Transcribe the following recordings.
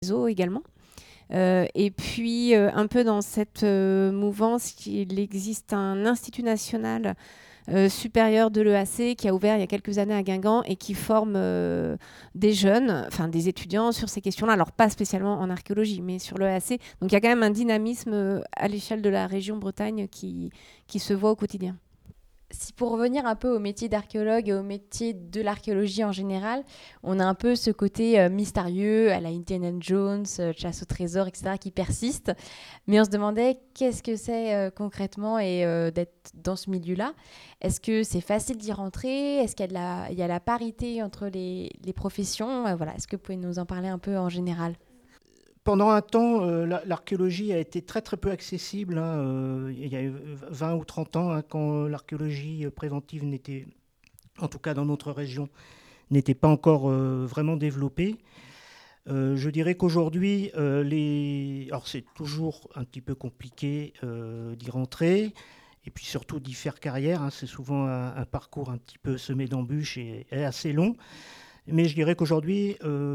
réseaux également. Et puis, un peu dans cette mouvance, il existe un institut national supérieur de l'EAC qui a ouvert il y a quelques années à Guingamp et qui forme des jeunes, enfin des étudiants sur ces questions-là. Alors, pas spécialement en archéologie, mais sur l'EAC. Donc, il y a quand même un dynamisme à l'échelle de la région Bretagne qui se voit au quotidien. Si pour revenir un peu au métier d'archéologue et au métier de l'archéologie en général, on a un peu ce côté mystérieux à la Indiana Jones, chasse au trésor, etc. qui persiste. Mais on se demandait qu'est-ce que c'est concrètement et d'être dans ce milieu-là. Est-ce que c'est facile d'y rentrer? Est-ce qu'il y a la parité entre les professions? Voilà. Est-ce que vous pouvez nous en parler un peu en général? Pendant un temps, l'archéologie a été très très peu accessible. Il y a eu 20 ou 30 ans, quand l'archéologie préventive n'était, en tout cas dans notre région, n'était pas encore vraiment développée. Je dirais qu'aujourd'hui, alors c'est toujours un petit peu compliqué d'y rentrer, et puis surtout d'y faire carrière. C'est souvent un parcours un petit peu semé d'embûches et assez long. Mais je dirais qu'aujourd'hui,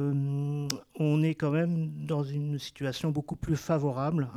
on est quand même dans une situation beaucoup plus favorable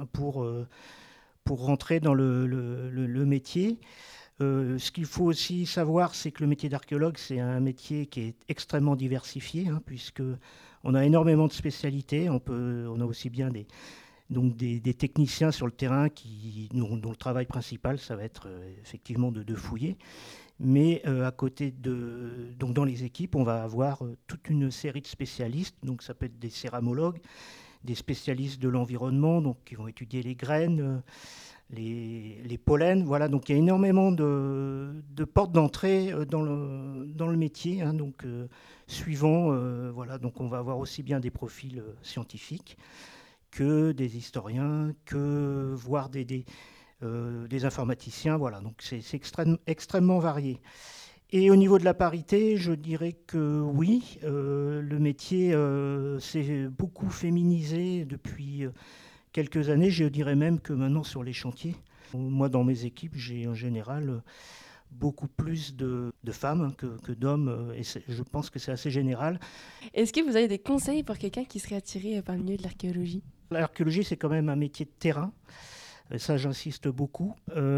pour rentrer dans le métier. Ce qu'il faut aussi savoir, c'est que le métier d'archéologue, c'est un métier qui est extrêmement diversifié, puisque on a énormément de spécialités. On a aussi bien des techniciens sur le terrain dont le travail principal, ça va être effectivement de fouiller. Mais à côté donc dans les équipes, on va avoir toute une série de spécialistes. Donc ça peut être des céramologues, des spécialistes de l'environnement, donc qui vont étudier les graines, les pollens. Voilà, donc il y a énormément de portes d'entrée dans le métier. Donc suivant, voilà, donc on va avoir aussi bien des profils scientifiques que des historiens, que voire des informaticiens, voilà, donc c'est extrêmement varié. Et au niveau de la parité, je dirais que oui, le métier s'est beaucoup féminisé depuis quelques années. Je dirais même que maintenant sur les chantiers, moi dans mes équipes, j'ai en général beaucoup plus de femmes que d'hommes, et je pense que c'est assez général. Est-ce que vous avez des conseils pour quelqu'un qui serait attiré par le milieu de l'archéologie? L'archéologie, c'est quand même un métier de terrain. Ça, j'insiste beaucoup.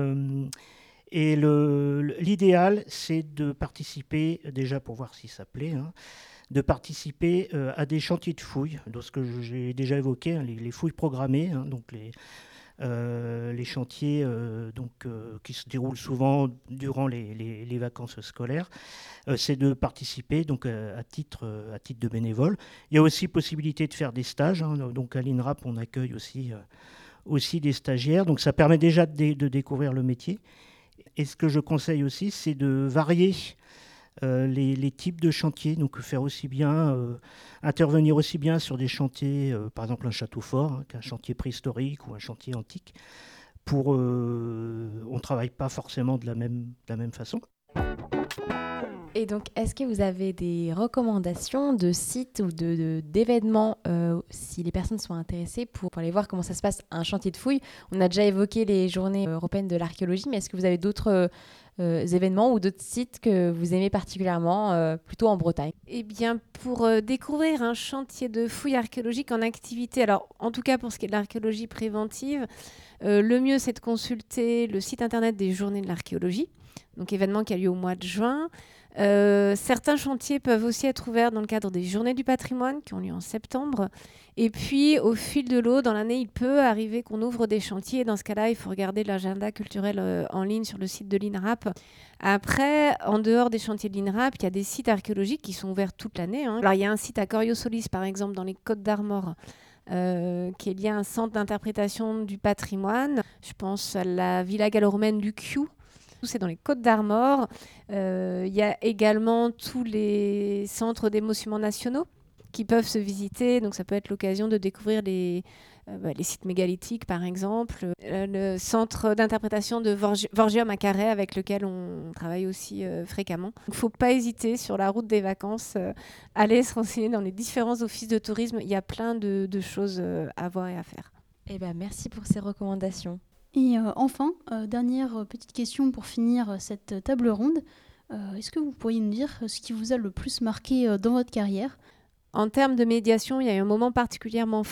Et l'idéal, c'est de participer, déjà pour voir si ça plaît, de participer à des chantiers de fouilles, donc ce que j'ai déjà évoqué, les fouilles programmées, donc les chantiers qui se déroulent souvent durant les vacances scolaires. C'est de participer donc, à titre de bénévole. Il y a aussi possibilité de faire des stages. Donc à l'INRAP, on accueille aussi des stagiaires. Donc ça permet déjà de découvrir le métier. Et ce que je conseille aussi, c'est de varier les types de chantiers. Donc faire aussi bien, intervenir aussi bien sur des chantiers, par exemple un château fort, qu'un chantier préhistorique ou un chantier antique. On ne travaille pas forcément de la même façon. Et donc, est-ce que vous avez des recommandations de sites ou d'événements si les personnes sont intéressées pour aller voir comment ça se passe un chantier de fouilles? On a déjà évoqué les journées européennes de l'archéologie, mais est-ce que vous avez d'autres événements ou d'autres sites que vous aimez particulièrement, plutôt en Bretagne? Eh bien, pour découvrir un chantier de fouilles archéologiques en activité, alors en tout cas pour ce qui est de l'archéologie préventive, le mieux c'est de consulter le site internet des Journées de l'archéologie, donc événement qui a lieu au mois de juin. Certains chantiers peuvent aussi être ouverts dans le cadre des Journées du patrimoine qui ont lieu en septembre. Et puis, au fil de l'eau, dans l'année, il peut arriver qu'on ouvre des chantiers. Dans ce cas-là, il faut regarder l'agenda culturel en ligne sur le site de l'INRAP. Après, en dehors des chantiers de l'INRAP, il y a des sites archéologiques qui sont ouverts toute l'année. Alors, il y a un site à Coriosolis, par exemple, dans les Côtes d'Armor, qui est lié à un centre d'interprétation du patrimoine. Je pense à la villa gallo-romaine du Chiou. C'est dans les Côtes d'Armor. Il y a également tous les centres d'émossements nationaux qui peuvent se visiter. Donc, ça peut être l'occasion de découvrir les sites mégalithiques, par exemple. Le centre d'interprétation de Vorgium à Carhaix, avec lequel on travaille aussi fréquemment. Il ne faut pas hésiter, sur la route des vacances, aller se renseigner dans les différents offices de tourisme. Il y a plein de choses à voir et à faire. Eh ben, merci pour ces recommandations. Et enfin, dernière petite question pour finir cette table ronde. Est-ce que vous pourriez nous dire ce qui vous a le plus marqué dans votre carrière ? En termes de médiation, il y a eu un moment particulièrement